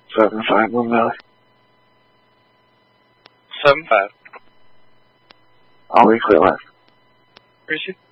7-5 Moon Valley. 7-5. I'll be clear left. Appreciate it.